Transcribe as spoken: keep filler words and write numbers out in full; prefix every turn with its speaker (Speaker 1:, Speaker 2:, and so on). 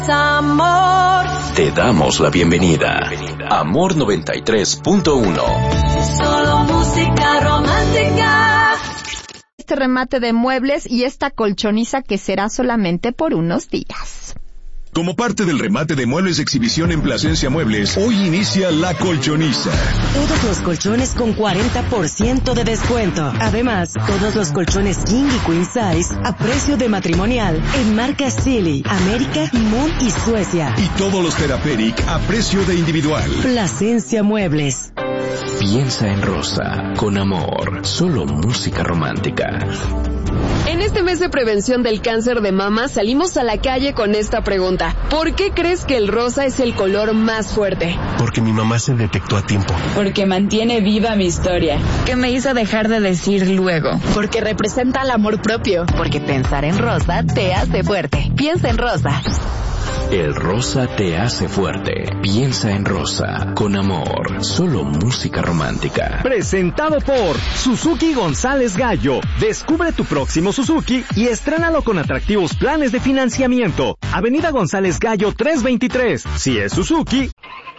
Speaker 1: Amor.
Speaker 2: Te damos la bienvenida. Amor noventa y tres punto uno.
Speaker 1: Solo música romántica.
Speaker 3: Este remate de muebles y esta colchoniza que será solamente por unos días.
Speaker 4: Como parte del remate de muebles de exhibición en Plasencia Muebles, hoy inicia La Colchoniza.
Speaker 5: Todos los colchones con cuarenta por ciento de descuento. Además, todos los colchones King y Queen Size a precio de matrimonial en marcas Silly, América, Moon y Suecia.
Speaker 4: Y todos los Therapeutic a precio de individual.
Speaker 5: Plasencia Muebles.
Speaker 2: Piensa en rosa, con amor, solo música romántica.
Speaker 6: En este mes de prevención del cáncer de mama salimos a la calle con esta pregunta. ¿Por qué crees que el rosa es el color más fuerte?
Speaker 7: Porque mi mamá se detectó a tiempo.
Speaker 8: Porque mantiene viva mi historia.
Speaker 9: Que me hizo dejar de decir luego.
Speaker 10: Porque representa el amor propio.
Speaker 11: Porque pensar en rosa te hace fuerte. Piensa en rosa.
Speaker 2: El rosa te hace fuerte. Piensa en rosa, con amor, solo música romántica.
Speaker 12: Presentado por Suzuki González Gallo. Descubre tu próximo Suzuki y estrénalo con atractivos planes de financiamiento. Avenida González Gallo trescientos veintitrés. Si es Suzuki,